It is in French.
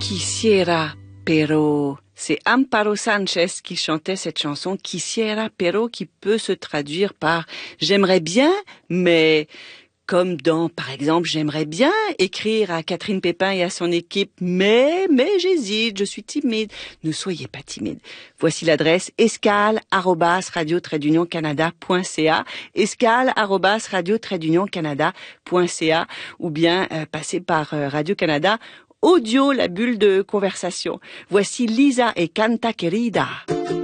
Quisiera, pero... C'est Amparo Sanchez qui chantait cette chanson Quisiera, pero, qui peut se traduire par j'aimerais bien, mais comme dans, par exemple, j'aimerais bien écrire à Catherine Pépin et à son équipe, mais j'hésite, je suis timide. Ne soyez pas timide. Voici l'adresse escale@radio-canada.ca, escale@radio-canada.ca, ou bien passer par Radio-Canada Audio, la bulle de conversation. Voici Lisa et Canta Querida.